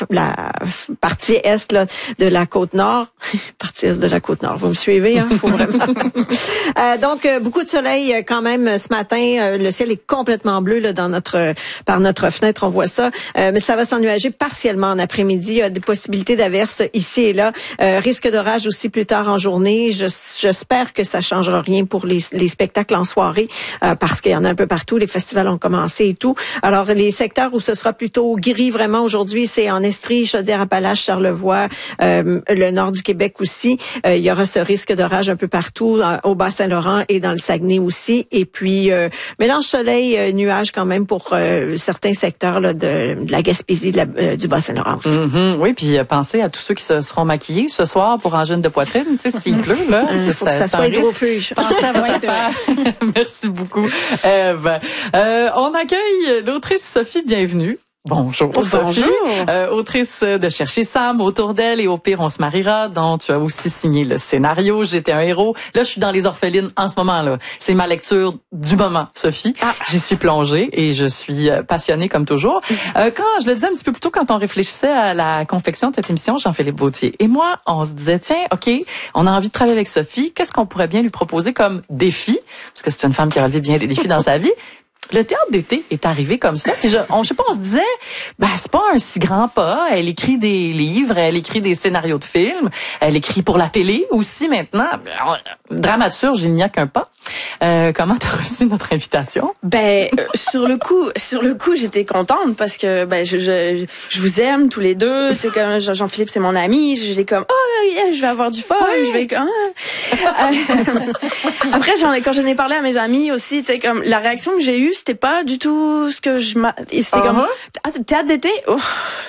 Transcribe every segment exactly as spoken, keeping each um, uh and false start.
la partie est là, de la Côte-Nord. Partie est de la Côte-Nord, vous me suivez, hein? Faut vraiment. euh, donc, euh, beaucoup de soleil euh, quand même ce matin. Euh, le ciel est complètement bleu là, dans notre euh, par notre fenêtre, on voit ça. Euh, mais ça va s'ennuager partiellement en après-midi. Il y a des possibilités d'averses ici et là. Euh, risque d'orage aussi plus tard en journée. Je, j'espère que ça changera rien pour les, les spectacles en soirée euh, parce qu'il y en a un peu partout. Les festivals ont commencé et tout. Alors, les secteurs où ce sera plutôt gris vraiment aujourd'hui, c'est en Estrie, Chaudière-Appalaches, Charlevoix, euh, le nord du Québec aussi. Euh, il y aura ce risque d'orage un peu partout, euh, au Bas-Saint-Laurent et dans le Saguenay aussi. Et puis, euh, mélange soleil-nuage quand même pour euh, certains secteurs là, de, de la Gaspésie, de la, euh, du Bas-Saint-Laurent aussi. Mm-hmm. Oui, puis euh, pensez à tous ceux qui se seront maquillés ce soir pour angine de poitrine. Tu sais, s'il pleut, là, Il c'est, faut ça, que ça c'est soit un hydrofuge. Pensez à votre affaire. Merci beaucoup, Ève. Euh, on accueille l'autrice Sophie Bienvenue. Bonjour, oh, Sophie. Bonjour. Euh, autrice de Chercher Sam, Autour d'elle et Au pire, on se mariera, dont tu as aussi signé le scénario. J'étais un héros. Là, je suis dans Les Orphelines en ce moment, là. C'est ma lecture du moment, Sophie. Ah. J'y suis plongée et je suis passionnée comme toujours. Euh, quand, je le disais un petit peu plus tôt, quand on réfléchissait à la confection de cette émission, Jean-Philippe Vauthier et moi, on se disait, tiens, OK, on a envie de travailler avec Sophie. Qu'est-ce qu'on pourrait bien lui proposer comme défi? Parce que c'est une femme qui a relevé bien des défis dans sa vie. Le théâtre d'été est arrivé comme ça. Puis je, on, je sais pas, on se disait, ben c'est pas un si grand pas. Elle écrit des livres, elle écrit des scénarios de films, elle écrit pour la télé aussi maintenant. Dramaturge, il n'y a qu'un pas. Euh, comment t'as reçu notre invitation? Ben euh, sur le coup, sur le coup, j'étais contente parce que ben je je, je vous aime tous les deux. C'est comme Jean-Philippe, c'est mon ami. J'étais comme oh yeah, je vais avoir du fun. Ouais. Je vais comme. Ah. Après, j'en ai, quand j'en ai parlé à mes amis aussi, tu sais comme la réaction que j'ai eue, c'était pas du tout ce que je m'a. C'était uh-huh. comme ah, théâtre d'été. Oh.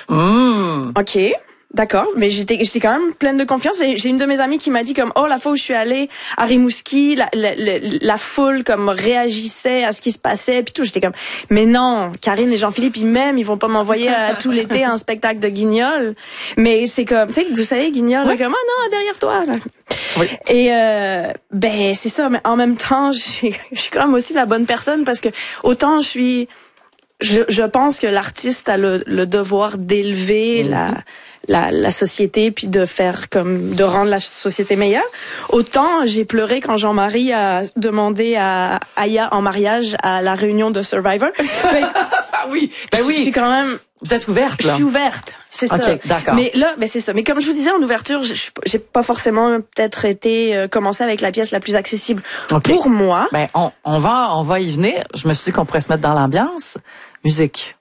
Mm. Ok. D'accord, mais j'étais j'étais quand même pleine de confiance et j'ai une de mes amies qui m'a dit comme oh la fois où je suis allée à Rimouski, la la, la, la foule comme réagissait à ce qui se passait puis tout, j'étais comme mais non, Karine et Jean-Philippe ils m'aiment, ils vont pas m'envoyer à, tout l'été un spectacle de Guignol. Mais c'est comme tu sais vous savez Guignol oui. Comme oh non, derrière toi là. Oui. Et euh, ben c'est ça, mais en même temps, je suis je suis quand même aussi la bonne personne parce que autant je suis je je pense que l'artiste a le le devoir d'élever mmh. la La, la société puis de faire comme de rendre la société meilleure. Autant j'ai pleuré quand Jean-Marie a demandé à Aya en mariage à la réunion de Survivor. Ah oui, ben oui. Je suis quand même. Vous êtes ouverte là. Je suis ouverte, c'est okay, ça. D'accord. Mais là, ben c'est ça. Mais comme je vous disais en ouverture, je, j'ai pas forcément peut-être été euh, commencé avec la pièce la plus accessible okay. pour moi. Ben on on va on va y venir. Je me suis dit qu'on pourrait se mettre dans l'ambiance. Musique.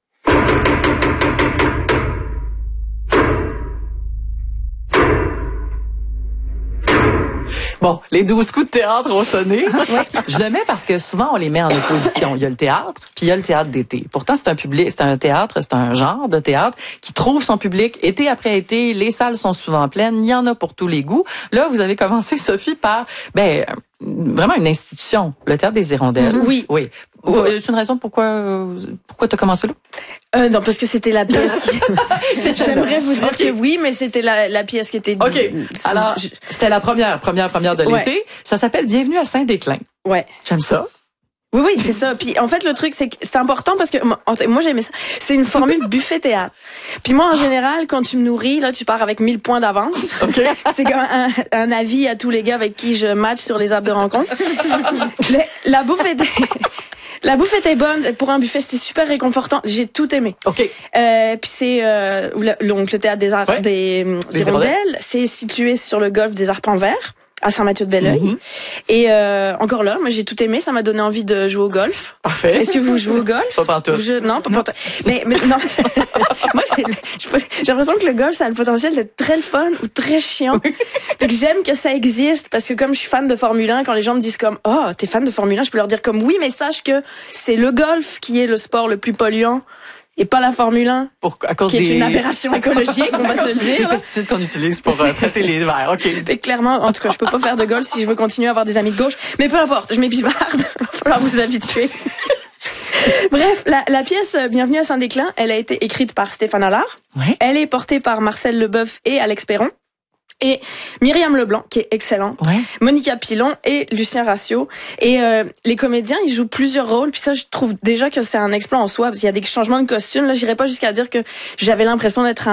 Bon, les douze coups de théâtre ont sonné. Ouais. Je le mets parce que souvent on les met en opposition. Il y a le théâtre, puis il y a le théâtre d'été. Pourtant, c'est un public, c'est un théâtre, c'est un genre de théâtre qui trouve son public été après été. Les salles sont souvent pleines. Il y en a pour tous les goûts. Là, vous avez commencé, Sophie, par ben vraiment une institution, le théâtre des Hirondelles. Mm-hmm. Oui, oui. Ouais. C'est une raison pourquoi pourquoi t'as commencé là? Euh, non, parce que c'était la pièce qui... J'aimerais vous dire okay. que oui, mais c'était la, la pièce qui était... OK. Alors, c'était la première, première, première de l'été. Ouais. Ça s'appelle Bienvenue à Saint-Déclin. Ouais. J'aime ça. Oui, oui, c'est ça. Puis en fait, le truc, c'est que c'est important parce que moi, j'aimais ça. C'est une formule buffet théâtre. Puis moi, en général, quand tu me nourris, là, tu pars avec mille points d'avance. Okay. C'est comme un, un avis à tous les gars avec qui je match sur les apps de rencontre. Le, la bouffe était... La bouffe était bonne. Pour un buffet, c'était super réconfortant. J'ai tout aimé. OK. Euh, puis c'est euh, le, donc, le théâtre des, Ar- ouais. des, des Hirondelles. C'est situé sur le golfe des Arpents Verts, à Saint-Mathieu-de-Belleuil. Mm-hmm. Et euh, encore là, moi j'ai tout aimé. Ça m'a donné envie de jouer au golf. Parfait. Est-ce que vous jouez au golf? Pas partout. Je, non, pas partout. Mais, mais non. Moi, j'ai, j'ai l'impression que le golf, ça a le potentiel d'être très le fun ou très chiant. Oui. Donc j'aime que ça existe parce que comme je suis fan de Formule un, quand les gens me disent comme oh t'es fan de Formule un, je peux leur dire comme oui, mais sache que c'est le golf qui est le sport le plus polluant. Et pas la Formule un, pour, à cause qui des... est une aberration écologique, on va se le dire. Les pesticides qu'on utilise pour euh, traiter les verres, OK. Mais clairement, en tout cas, je peux pas faire de golf si je veux continuer à avoir des amis de gauche. Mais peu importe, je m'épivarde, il va falloir vous habituer. Bref, la, la pièce Bienvenue à Saint-Déclin, elle a été écrite par Stéphane Allard. Ouais. Elle est portée par Marcel Leboeuf et Alex Perron. Et Myriam Leblanc, qui est excellente, ouais. Monica Pilon et Lucien Ratio. Et euh, les comédiens, ils jouent plusieurs rôles. Puis ça, je trouve déjà que c'est un exploit en soi, parce qu'il y a des changements de costumes. Là, j'irais pas jusqu'à dire que j'avais l'impression d'être un